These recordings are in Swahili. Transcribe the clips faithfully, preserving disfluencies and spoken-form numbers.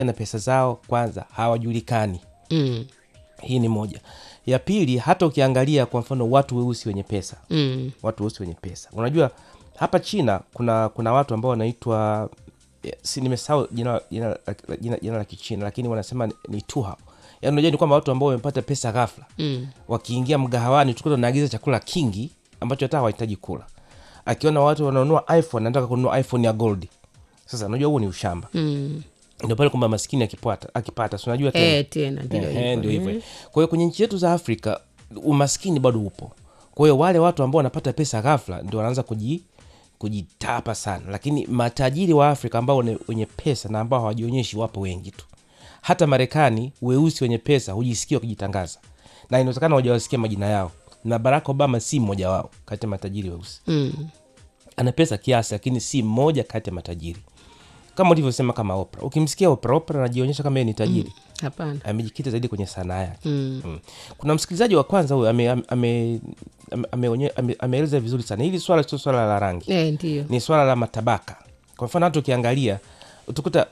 na pesa zao kwanza hawajulikani. Mm. Hii ni moja. Ya pili, hata ukiangalia kwa mfano watu weusi wenye pesa. Mm. Watu weusi wenye pesa. Unajua hapa China kuna kuna watu ambao wanaitwa, si nimesahau jina jina jina, jina la Kichina, lakini wanasema ni, ni tuhao. Yaani unajua ni kwamba watu ambao wamepata pesa ghafla. Mm. Wakiingia mgahawani tukuta naagiza chakula kingi ambacho hata hawahitaji kula. Akiona watu wananunua iPhone, anataka kununua iPhone ya gold. Sasa unajua huo ni ushamba. Mm. Ndio pale kwamba maskini akipata akipata si unajua tena. Eh tena ndio hivyo. Ndio hivyo. Kwa hiyo kwenye nchi yetu za Afrika umaskini bado upo. Kwa hiyo wale watu ambao wanapata pesa ghafla ndio wanaanza kuji kujitapa sana. Lakini matajiri wa Afrika ambao wenye pesa na ambao hawajionyeshi wapo wengi tu. Hata Marekani weusi wenye pesa hujisikia kujitangaza. Na inawezekana hawajawasikia majina yao. Na Barack Obama si mmoja wao kati ya matajiri weusi. Mm. Ana pesa kiasi lakini si mmoja kati ya matajiri. Kama ulivyosema kama Oprah. Ukimsikia Oprah, Oprah anajionyesha kama yeye ni tajiri. Mm. Hapana. Amejikita zaidi kwenye sanaa yake. Mm. Mm. Kuna msikilizaji wa kwanza huyo ame ame ameeleza ame, ame vizuri sana. Hili swala sio swala la rangi. Eh, ndio. Ni swala la matabaka. Kwa mfano hata ukiangalia utakuta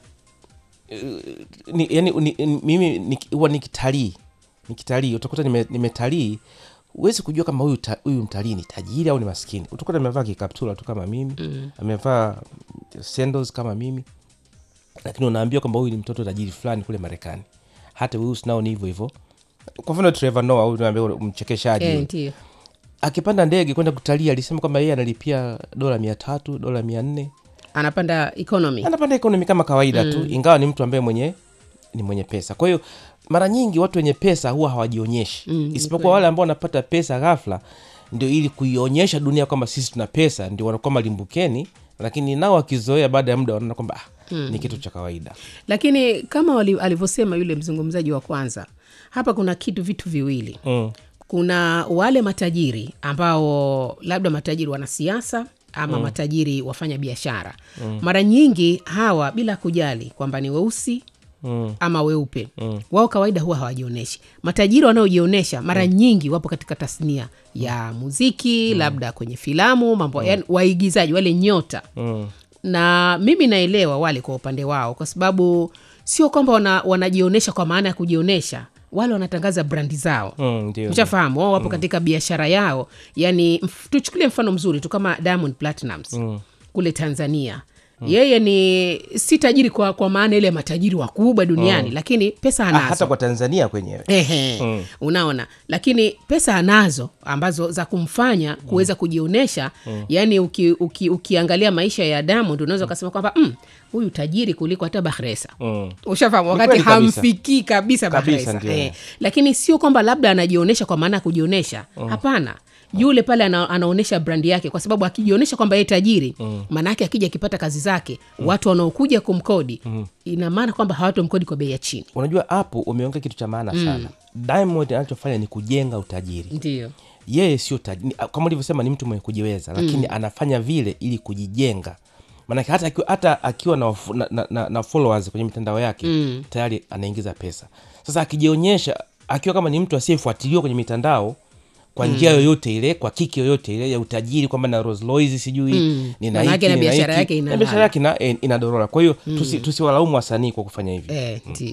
uh, ni, yani ni, mimi huwa nikitalii. Nikitalii utakuta nimetalii nime huwezi kujua kama huyu huyu mtalii ni tajiri au ni maskini. Utakuta amevaa kikaptula tu kama mimi, mm. amevaa sandals kama mimi. Lakini unaambiwa kwamba huyu ni mtoto tajiri fulani kule Marekani. Hata weusi nao ni hivyo hivyo. Kwa mfano Trevor Noah huyu tunaambiwa mchekeshaji. Eh, ndio. Akipanda ndege kwenda kutalii alisema kwamba yeye analipia dola mia tatu, dola mia nne. Anapanda economy. Anapanda economy kama kawaida mm. tu, ingawa ni mtu ambaye mwenye ni mwenye pesa. Kwa hiyo mara nyingi watu wenye pesa huwa hawajionyeshi. Mm, isipokuwa wale ambao wanapata pesa ghafla ndio ili kuionyesha dunia kwamba sisi tuna pesa ndio wanakuwa malimbukeni, lakini nao wakizoea baada ya muda wanaona kwamba ah, mm. ni kitu cha kawaida. Lakini kama alivyosema yule mzungumzaji wa kwanza, hapa kuna kitu vitu viwili. Mm. Kuna wale matajiri ambao labda matajiri wanasiasa ama mm. matajiri wafanya biashara. Mm. Mara nyingi hawa bila kujali kwamba ni weusi Mm. ama weupe mm. wao kawaida huwa hawajioneshi. Matajiri wanaojionesha mara mm. nyingi wapo katika tasnia ya muziki, mm. labda kwenye filamu, mambo mm. yani waigizaji wale nyota. Mm. Na mimi naelewa wale kwa upande wao kwa sababu sio kwamba wana, wanajionesha kwa maana ya kujionesha. Wale wanatangaza brandi zao. Mm, mshafahamu wao wapo mm. katika biashara yao. Yani mf, tuchukulie mfano mzuri tu kama Diamond Platnumz mm. kule Tanzania. Hmm. Yeye ni si tajiri kwa kwa maana ile matajiri wakubwa duniani hmm. lakini pesa anazo. Ah, hata kwa Tanzania kwenyewe. Ehe. Hmm. Unaona? Lakini pesa anazo ambazo za kumfanya kuweza hmm. kujionesha. Hmm. Yani uki, uki, ukiangalia maisha ya Diamond unaweza kusema kwamba mm, huyu tajiri kuliko hata Bakhresa. Hmm. Ushafahamu wakati hamfikii kabisa Bakhresa. Eh. Lakini sio kwamba labda anajionesha kwa maana kujionesha. Hmm. Hapana. Yule pale ana, anaonesha brandi yake kwa sababu akijionesha kwamba yeye tajiri mm. maana yake akija akipata kazi zake mm. watu wanaokuja kumkodi mm. ina maana kwamba hawatomkodi kwa bei ya chini. Unajua hapo umeongea kitu cha maana mm. sana. Diamond anachofanya ni kujenga utajiri. Ndio. Yeye sio tajiri kama ulivyosema, ni mtu mwenye kujiweza lakini mm. anafanya vile ili kujijenga. Maana hata akiwa hata akiwa na, na, na, na followers kwenye mitandao yake mm. tayari anaingiza pesa. Sasa akijionyesha akiwa kama ni mtu asiyefuatiliwa kwenye mitandao kwa njia yoyote ile, kwa kiki yoyote ile ya utajiri kwamba na Rolls Royce sijui mm. nina hiki na biashara yake ina biashara yake na inadorora. Kwa hiyo mm. tusi, tusiwalaumu wasanii kwa kufanya hivi. Eh, ndio.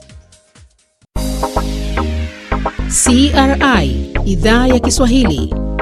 C R I Idhaa ya Kiswahili